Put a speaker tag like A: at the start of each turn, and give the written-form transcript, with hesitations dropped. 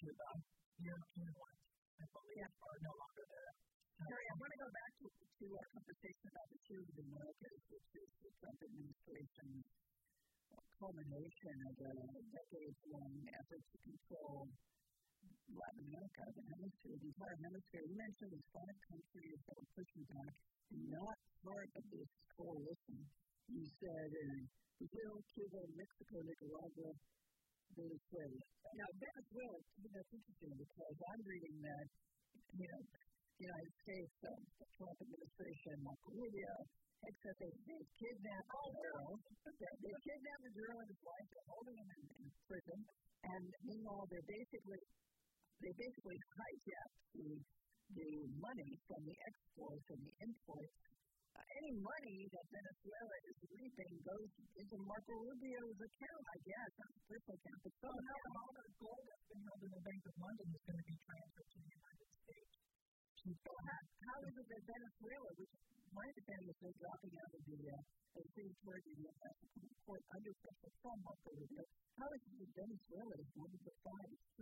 A: to the European ones, I believe, are no longer there.
B: Harry, I want to go back to our conversation about the Two of the Americas, which is the Trump administration's culmination of a decades-long effort to control Latin America, the hemisphere, the entire hemisphere. You mentioned the 5 countries that were pushing back and not part of this coalition. You said Brazil, Cuba, Mexico, Nicaragua, Venezuela. Now, Venezuela, that's interesting because I'm reading that, the United States, the Trump administration, Marco Rubio, except they've kidnapped Maduro. They've kidnapped Maduro and his wife. They're holding him in prison. And meanwhile, they basically hijacked the money from the exports and the imports. Any money that Venezuela is reaping goes into Marco Rubio's account, I guess, not his personal account. But somehow all the gold that's been held in the Bank of London is going to be transferred to the United States. So how is it that Venezuela, which my understanding is they're dropping out of the signatory to the International Court under pressure from Marco Rubio, how is it that Venezuela is one of the 5